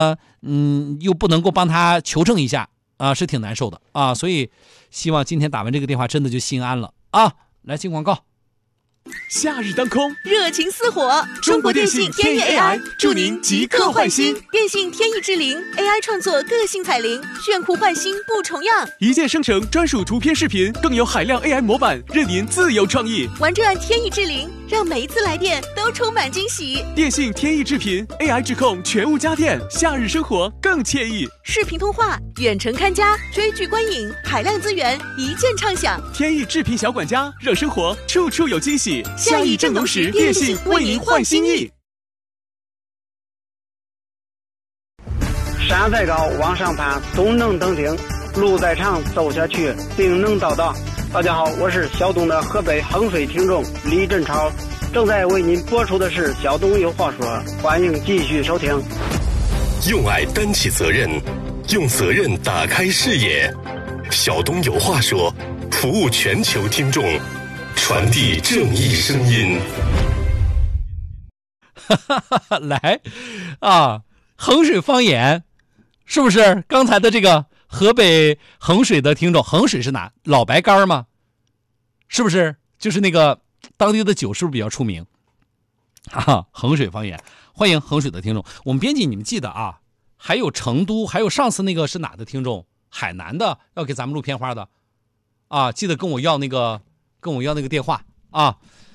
又不能够帮他求证一下啊，是挺难受的啊。所以希望今天打完这个电话真的就心安了啊。来进广告。 夏日当空， 热情似火。中国电信天翼 AI 祝您即刻换新。电信天翼智灵 AI 创作个性彩铃，炫酷换新不重样。 一键生成专属图片视频，更有海量 AI 模板，任您自由创意。 玩转天翼智灵，让每一次来电都充满惊喜。 电信天翼智频 AI 智控全屋家电，夏日生活更惬意。 视频通话、远程看家、追剧观影，海量资源一键畅享。 天翼智频小管家，让生活处处有惊喜。夏意正浓时，电信为您换新意。 山再高往上攀，总能登顶；路再长走下去，定能到达。大家好，我是小东的河北衡水听众李振超，正在为您播出的是小东有话说，欢迎继续收听。 用爱担起责任，用责任打开视野。小东有话说，服务全球听众，传递正义声音。 来啊，衡水方言是不是刚才的这个河北衡水的听众？衡水是哪？老白干吗？是不是就是那个当地的酒是不是比较出名啊？衡水方言，欢迎衡水的听众。我们编辑你们记得啊，还有成都，还有上次那个是哪的听众？海南的要给咱们录片花的啊，记得跟我要那个电话啊。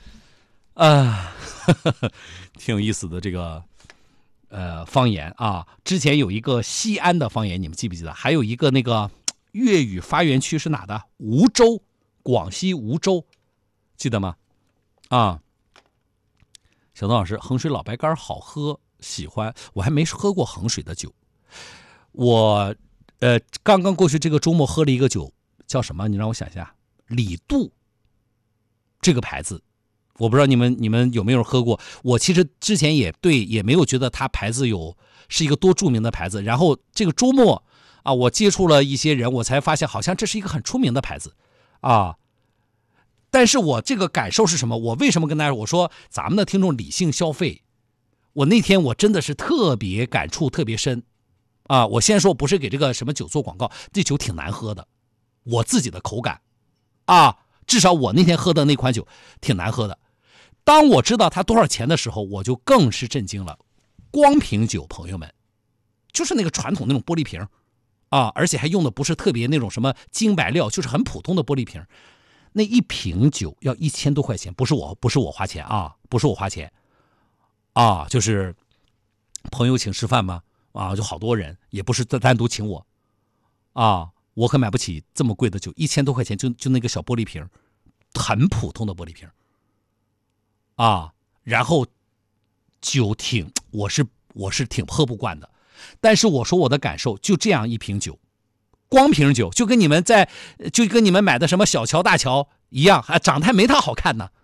挺有意思的这个方言啊。之前有一个西安的方言，你们记不记得？还有一个那个粤语发源区是哪的？梧州，广西梧州，记得吗？啊，小东老师，衡水老白干好喝，喜欢。我还没喝过衡水的酒。我刚刚过去这个周末喝了一个酒，叫什么？你让我想一下，李杜这个牌子。我不知道你们有没有喝过？我其实之前也没有觉得它牌子是一个多著名的牌子。然后这个周末啊，我接触了一些人，我才发现好像这是一个很出名的牌子啊。但是我这个感受是什么？我为什么跟大家我说咱们的听众理性消费？我那天我真的是特别感触特别深啊。我先说不是给这个什么酒做广告，这酒挺难喝的，我自己的口感啊，至少我那天喝的那款酒挺难喝的。当我知道它多少钱的时候，我就更是震惊了。光瓶酒，朋友们，就是那个传统那种玻璃瓶啊，而且还用的不是特别那种什么精白料，就是很普通的玻璃瓶。那一瓶酒要1000多块钱，不是我花钱啊，不是我花钱啊，就是朋友请吃饭嘛啊，就好多人，也不是单独请我啊，我可买不起这么贵的酒，1000多块钱就那个小玻璃瓶，很普通的玻璃瓶。啊，然后酒我是挺喝不惯的，但是我说我的感受，就这样一瓶酒，光瓶酒，就跟你们买的什么小乔大乔一样，还长得还没它好看呢。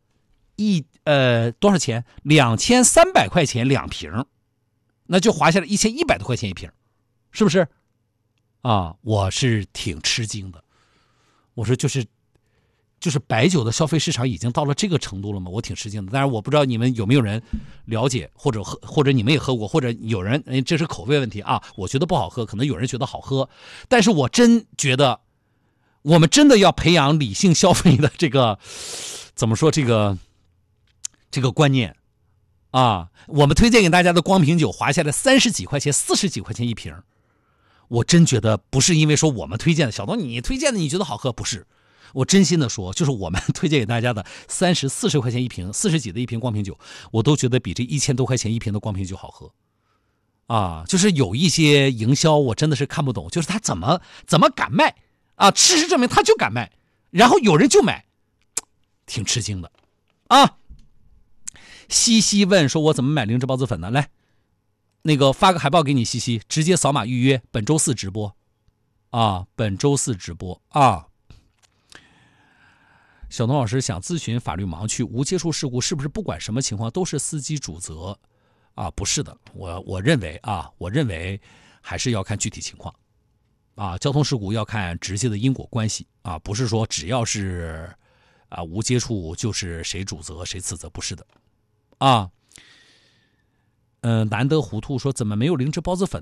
多少钱？2300块钱2瓶，那就划下来1100多块钱一瓶，是不是？啊，我是挺吃惊的。我说就是白酒的消费市场已经到了这个程度了吗？我挺吃惊的。当然我不知道你们有没有人了解，或者你们也喝过，或者有人这是口味问题啊，我觉得不好喝，可能有人觉得好喝，但是我真觉得我们真的要培养理性消费的这个怎么说这个观念啊。我们推荐给大家的光瓶酒划下来30几块钱40几块钱一瓶，我真觉得不是因为说我们推荐的，小东你推荐的你觉得好喝，不是，我真心的说，就是我们推荐给大家的30、40块钱一瓶，40几的一瓶光瓶酒，我都觉得比这1000多块钱一瓶的光瓶酒好喝，啊，就是有一些营销我真的是看不懂，就是他怎么敢卖啊？事实证明他就敢卖，然后有人就买，挺吃惊的，啊。西西问说，我怎么买灵芝孢子粉呢？来，那个发个海报给你，西西直接扫码预约，本周4直播，啊，本周4直播啊。小东老师想咨询法律盲区，无接触事故是不是不管什么情况都是司机主责啊？不是的，我认为还是要看具体情况啊。交通事故要看直接的因果关系啊，不是说只要是无接触就是谁主责谁次责，不是的啊。 难得糊涂说怎么没有灵芝孢子粉？